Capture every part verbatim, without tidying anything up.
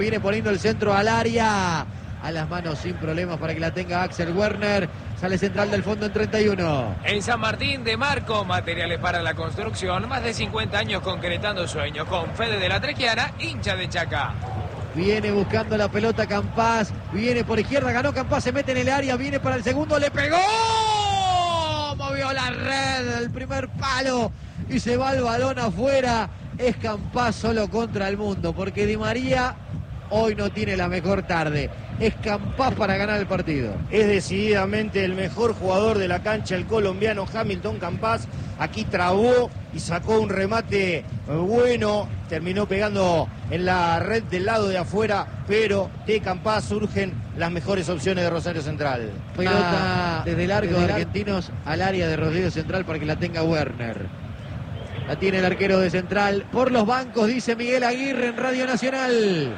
Viene poniendo el centro al área. A las manos sin problemas para que la tenga Axel Werner. Sale central del fondo en treinta y uno. En San Martín de Marco, materiales para la construcción. Más de cincuenta años concretando sueños. Con Fede de la Trequiana, hincha de Chaca. Viene buscando la pelota Campás. Viene por izquierda, ganó Campás, se mete en el área. Viene para el segundo, le pegó. Movió la red, el primer palo. Y se va el balón afuera. Es Campás solo contra el mundo. Porque Di María hoy no tiene la mejor tarde. Es Campás para ganar el partido. Es decididamente el mejor jugador de la cancha, el colombiano Hamilton Campás. Aquí trabó y sacó un remate bueno. Terminó pegando en la red del lado de afuera, pero de Campás surgen las mejores opciones de Rosario Central. Pelota desde el arco de Argentinos al área de Rosario Central para que la tenga Werner. La tiene el arquero de Central. Por los bancos, dice Miguel Aguirre en Radio Nacional.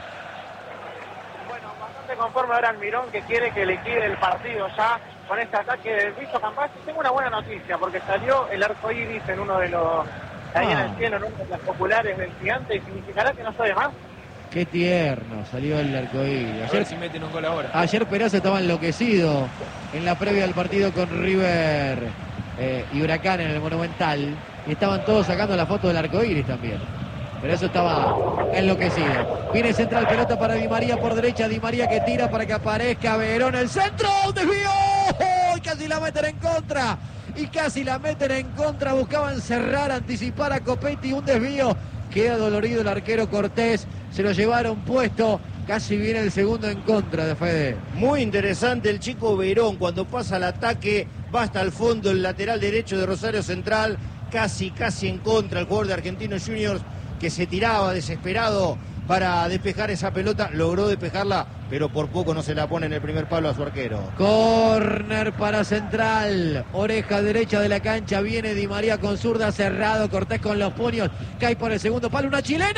Conforme ahora Almirón, que quiere que liquide el partido ya con este ataque del bicho Campás. Tengo una buena noticia porque salió el arco iris en uno de los ahí ah. en el cielo, en uno de los populares del Gigante, y significará que no soy de más. Qué tierno salió el arcoíris. Ayer, a ver si meten un gol ahora. Ayer Peraza estaba enloquecido en la previa del partido con River eh, y Huracán en el Monumental, y estaban todos sacando la foto del arcoíris también. Pero eso estaba enloquecido. Viene central, pelota para Di María por derecha. Di María que tira para que aparezca Verón. El centro, un desvío. Y casi la meten en contra. Y casi la meten en contra. Buscaban cerrar, anticipar a Copetti. Un desvío. Queda dolorido el arquero Cortés. Se lo llevaron puesto. Casi viene el segundo en contra de Fede. Muy interesante el chico Verón. Cuando pasa el ataque, va hasta el fondo, el lateral derecho de Rosario Central. Casi, casi en contra el jugador de Argentinos Juniors, que se tiraba desesperado para despejar esa pelota. Logró despejarla, pero por poco no se la pone en el primer palo a su arquero. Córner para Central. Oreja derecha de la cancha. Viene Di María con zurda, cerrado. Cortés con los puños. Cae por el segundo palo. Una chilena.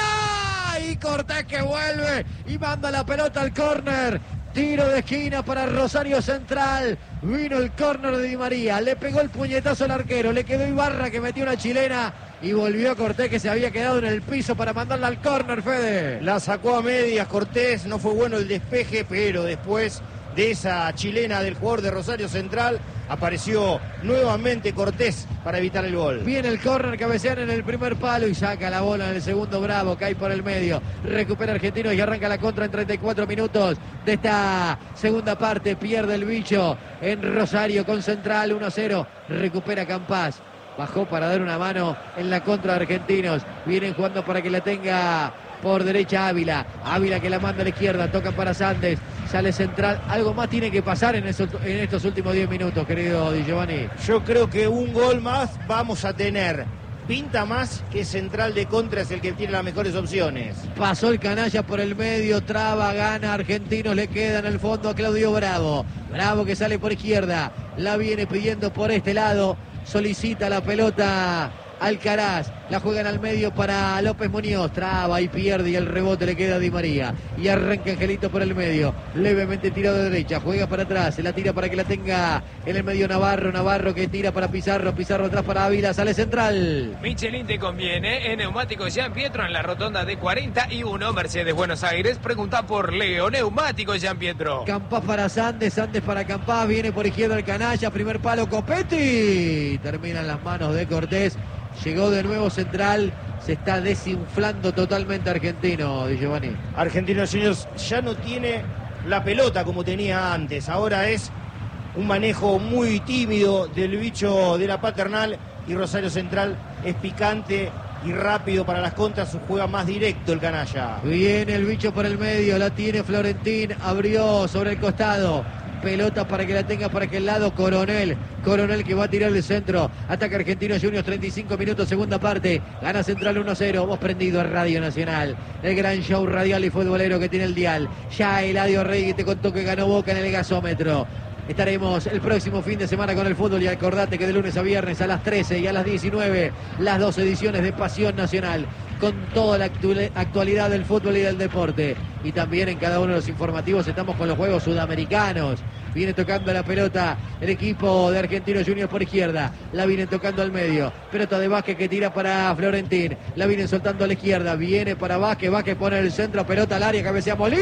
Y Cortés que vuelve y manda la pelota al córner. Tiro de esquina para Rosario Central. Vino el córner de Di María. Le pegó el puñetazo al arquero. Le quedó Ibarra que metió una chilena. Y volvió Cortés, que se había quedado en el piso para mandarla al córner, Fede. La sacó a medias Cortés. No fue bueno el despeje, pero después de esa chilena del jugador de Rosario Central, apareció nuevamente Cortés para evitar el gol. Viene el córner, cabecean en el primer palo y saca la bola en el segundo. Bravo, cae por el medio. Recupera Argentinos y arranca la contra en treinta y cuatro minutos de esta segunda parte. Pierde el bicho en Rosario con Central uno a cero. Recupera Campás. Bajó para dar una mano en la contra de Argentinos. Vienen jugando para que la tenga por derecha Ávila. Ávila que la manda a la izquierda. Tocan para Sandes. Sale Central. Algo más tiene que pasar en, esos, en estos últimos diez minutos, querido Di Giovanni. Yo creo que un gol más vamos a tener. Pinta más que Central de contra es el que tiene las mejores opciones. Pasó el canalla por el medio. Traba, gana Argentinos. Le queda en el fondo a Claudio Bravo. Bravo que sale por izquierda. La viene pidiendo por este lado. Solicita la pelota Alcaraz, la juegan al medio para López Muñoz, traba y pierde y el rebote le queda a Di María. Y arranca Angelito por el medio, levemente tirado de derecha, juega para atrás, se la tira para que la tenga en el medio Navarro, Navarro que tira para Pizarro, Pizarro atrás para Ávila, sale Central. Michelin te conviene, en Neumáticos Jean Pietro en la rotonda de cuarenta y uno, Mercedes Buenos Aires, pregunta por Leo, Neumáticos Jean Pietro. Campás para Sandes, Sandes para Campás, viene por izquierda el canalla, primer palo Copetti, termina en las manos de Cortés. Llegó de nuevo Central, se está desinflando totalmente Argentino, Di Giovanni. Argentinos Juniors ya no tiene la pelota como tenía antes, ahora es un manejo muy tímido del bicho de la Paternal y Rosario Central es picante y rápido para las contras, juega más directo el canalla. Viene el bicho por el medio, la tiene Florentín, abrió sobre el costado. Pelota para que la tenga para aquel lado Coronel. Coronel que va a tirar el centro. Ataca Argentinos Juniors, treinta y cinco minutos, segunda parte. Gana Central uno a cero. Hemos prendido a Radio Nacional. El gran show radial y futbolero que tiene el dial. Ya Eladio Rey te contó que ganó Boca en el gasómetro. Estaremos el próximo fin de semana con el fútbol y acordate que de lunes a viernes a las trece y a las diecinueve las dos ediciones de Pasión Nacional con toda la actualidad del fútbol y del deporte. Y también en cada uno de los informativos estamos con los Juegos Sudamericanos. Viene tocando la pelota el equipo de Argentinos Juniors por izquierda. La vienen tocando al medio. Pelota de Vázquez que tira para Florentín. La vienen soltando a la izquierda. Viene para Vázquez. Vázquez pone el centro. Pelota al área. Cabecea Molina.